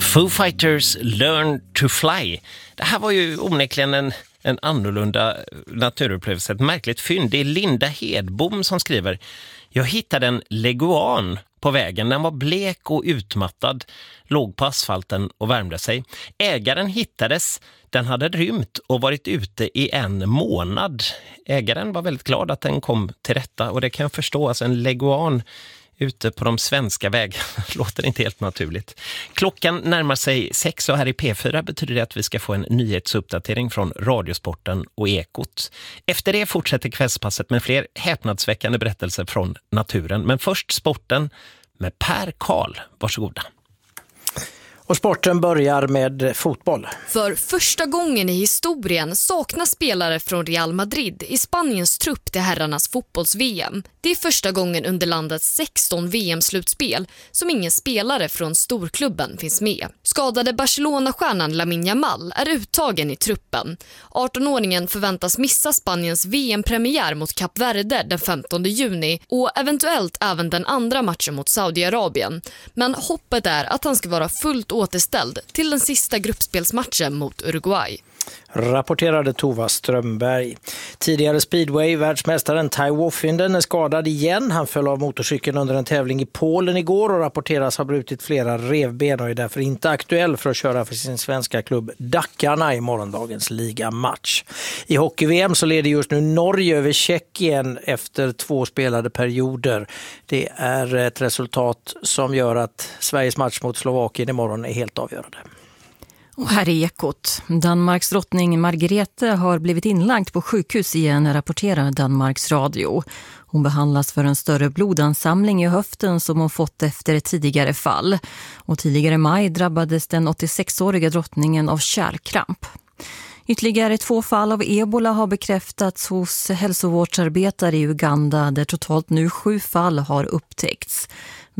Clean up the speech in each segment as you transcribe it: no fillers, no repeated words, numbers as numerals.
Foo Fighters Learn to Fly. Det här var ju onekligen en annorlunda naturupplevelse, ett märkligt fynd. Det är Linda Hedbom som skriver: jag hittade en leguan på vägen. Den var blek och utmattad, låg på asfalten och värmde sig. Ägaren hittades. Den hade rymt och varit ute i 1 månad. Ägaren var väldigt glad att den kom till rätta, och det kan jag förstå. Alltså en leguan ute på de svenska vägarna låter inte helt naturligt. Klockan närmar sig 6 och här i P4 betyder det att vi ska få en nyhetsuppdatering från Radiosporten och Ekot. Efter det fortsätter kvällspasset med fler häpnadsväckande berättelser från naturen. Men först sporten med Per Karl. Varsågoda. Och sporten börjar med fotboll. För första gången i historien saknas spelare från Real Madrid i Spaniens trupp till herrarnas fotbolls-VM. Det är första gången under landets 16 VM-slutspel som ingen spelare från storklubben finns med. Skadade Barcelona-stjärnan Lamine Yamal är uttagen i truppen. 18-åringen förväntas missa Spaniens VM-premiär mot Kap Verde den 15 juni och eventuellt även den andra matchen mot Saudiarabien. Men hoppet är att han ska vara fullt återställd till den sista gruppspelsmatchen mot Uruguay. Rapporterade Tova Strömberg. Tidigare speedway-världsmästaren Ty Woffinden är skadad igen. Han föll av motorcykeln under en tävling i Polen igår och rapporteras ha brutit flera revben och är därför inte aktuell för att köra för sin svenska klubb Dackarna i morgondagens ligamatch. I hockey-VM så leder just nu Norge över Tjeckien efter 2 spelade perioder. Det är ett resultat som gör att Sveriges match mot Slovakien imorgon är helt avgörande. Och här är Ekot. Danmarks drottning Margrethe har blivit inlagd på sjukhus igen, rapporterar Danmarks Radio. Hon behandlas för en större blodansamling i höften som hon fått efter ett tidigare fall. Och tidigare i maj drabbades den 86-åriga drottningen av kärlkramp. Ytterligare 2 fall av ebola har bekräftats hos hälsovårdsarbetare i Uganda, där totalt nu 7 fall har upptäckts.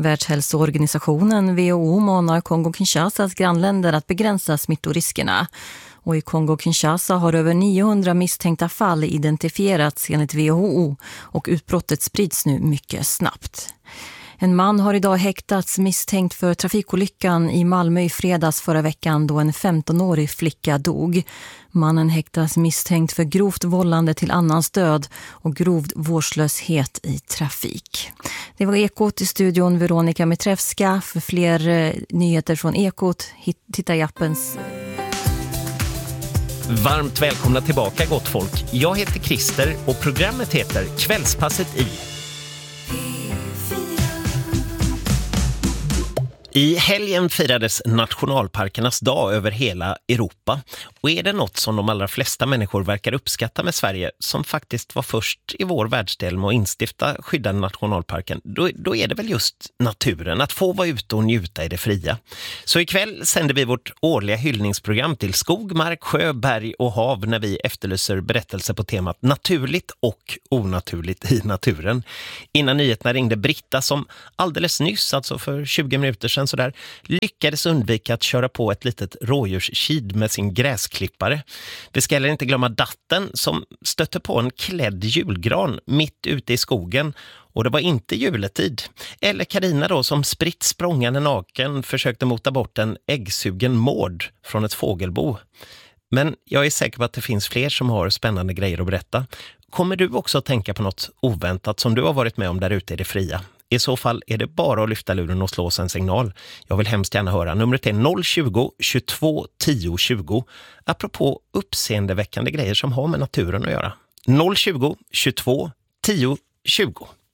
Världshälsoorganisationen WHO manar Kongo-Kinshasas grannländer att begränsa smittoriskerna. Och i Kongo-Kinshasa har över 900 misstänkta fall identifierats enligt WHO och utbrottet sprids nu mycket snabbt. En man har idag häktats misstänkt för trafikolyckan i Malmö i fredags förra veckan då en 15-årig flicka dog. Mannen häktas misstänkt för grovt vållande till annans död och grov vårdslöshet i trafik. Det var Ekot i studion, Veronica Mitrevska. För fler nyheter från Ekot, titta i appens... Varmt välkomna tillbaka, gott folk. Jag heter Christer och programmet heter Kvällspasset i. I helgen firades nationalparkernas dag över hela Europa, och är det något som de allra flesta människor verkar uppskatta med Sverige, som faktiskt var först i vår världsdel med att instifta skyddade nationalparken, då är det väl just naturen, att få vara ute och njuta i det fria. Så ikväll sänder vi vårt årliga hyllningsprogram till skog, mark, sjö, berg och hav när vi efterlyser berättelser på temat naturligt och onaturligt i naturen. Innan nyheterna ringde Britta som alldeles nyss, alltså för 20 minuter sedan sådär, lyckades undvika att köra på ett litet rådjurskid med sin gräsklippare. Vi ska heller inte glömma datten som stötte på en klädd julgran mitt ute i skogen, och det var inte juletid. Eller Carina då som spritt språngande naken försökte mota bort en äggsugen mård från ett fågelbo. Men jag är säker på att det finns fler som har spännande grejer att berätta. Kommer du också att tänka på något oväntat som du har varit med om där ute i det fria? I så fall är det bara att lyfta luren och slå oss en signal. Jag vill hemskt gärna höra. Numret är 020 22 10 20. Apropå uppseendeväckande grejer som har med naturen att göra. 020 22 10 20.